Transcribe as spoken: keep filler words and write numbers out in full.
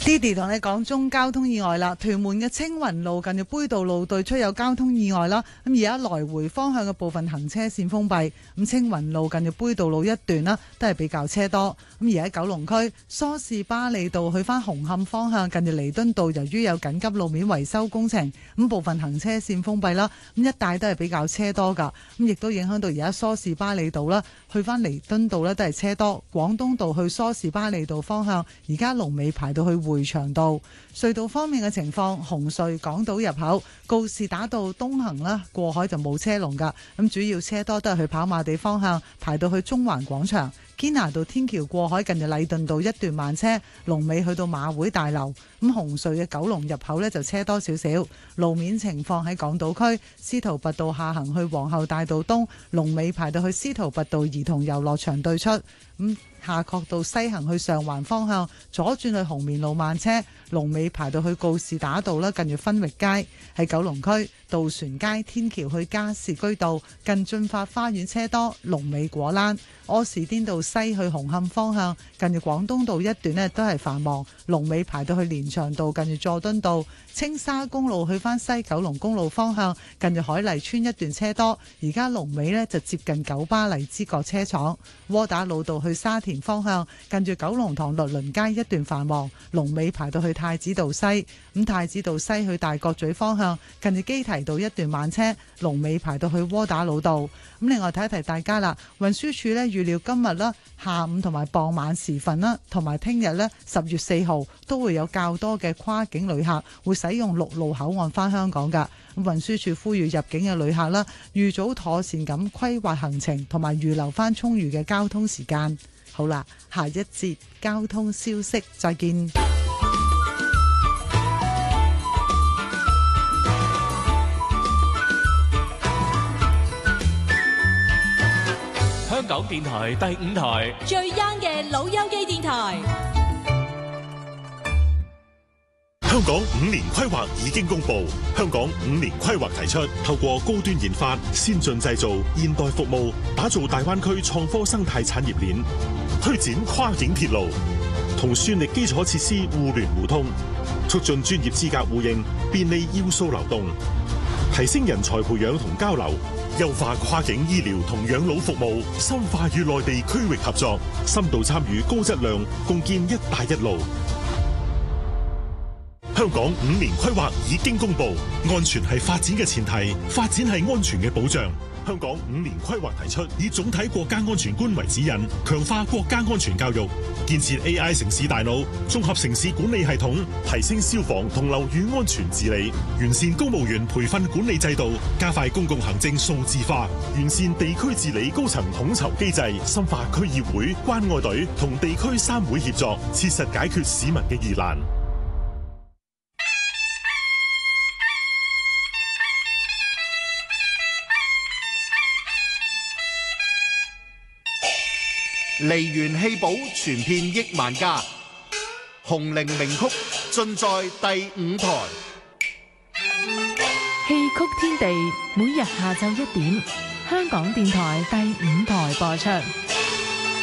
Didi 同你講中交通意外啦，屯門嘅青雲路近住杯渡路對出有交通意外啦，咁而家來回方向嘅部分行車線封閉，咁青雲路近住杯渡路一段啦，都係比較車多。咁而喺九龍區梳士巴利道去翻紅磡方向近住彌敦道，由於有緊急路面維修工程，咁部分行車線封閉啦，咁一帶都係比較車多噶，咁亦都影響到而家梳士巴利道啦，去翻彌敦道呢都係車多。廣東道去梳士巴利道方向，而家龍尾排到去匯祥道。隧道方面嘅情況，紅隧港島入口告士打道東行啦，過海就冇車龍噶，咁主要車多都係去跑馬地方向，排到去中環廣場。堅拿道天橋過海近住禮頓道一段慢車，龍尾去到馬會大樓。咁紅隧嘅九龍入口呢就車多少少。路面情況喺港島區司徒拔道下行去皇后大道東，龍尾排到去司徒拔道兒童遊樂場對出。咁夏慤道西行去上環方向，左轉去紅棉路慢車，龍尾排到去告士打道啦，近住分域街。喺九龍區渡船街天橋去加士居道近駿發花園車多，龍尾果欄。柯士甸道西去紅磡方向，近住廣東道一段呢都係繁忙，龍尾排到去連翔道近住佐敦道。青沙公路去翻西九龍公路方向，近住海麗村一段車多，而家龍尾呢就接近九巴荔枝角車廠。窩打老道去沙田方向，近住九龍塘律倫街一段繁忙，龍尾排到去太子道西。咁太子道西去大角咀方向，近住基提道一段慢車，龍尾排到去窩打老道。咁另外提一提大家啦，運輸署呢預料今日啦下午同埋傍晚時分啦，同埋聽日呢十月四號都會有較多嘅跨境旅客會使用陸路口岸返香港㗎。咁運輸署呼籲入境嘅旅客啦，預早妥善咁規劃行程，同埋預留返充裕嘅交通時間。好啦，下一節交通消息再見。 香港電台第五台最 young 嘅老友記電台。 香港五年規劃已經公布，香港五年規劃提出透過高端研發、先進製造、現代服務，打造大灣區創科生態產業鏈，推展跨境鐵路，同算力基礎設施互聯互通，促進專業資格互認，便利要素流動，提升人才培養同交流，優化跨境醫療同養老服務，深化與內地區域合作，深度參與高質量，共建一帶一路。香港五年規劃已經公布，安全係發展嘅前提，發展係安全嘅保障。香港五年規劃提出，以總體國家安全觀為指引，強化國家安全教育，建設 A I 城市大腦，綜合城市管理系統，提升消防同樓宇安全治理，完善公務員培訓管理制度，加快公共行政數字化，完善地區治理高層統籌機制，深化區議會、關愛隊同地區三會協作，切實解決市民嘅疑難。 梨園戲寶傳遍億萬家，紅伶名曲盡在第五台。 戲曲天地每日下晝一點，香港電台第五台播出。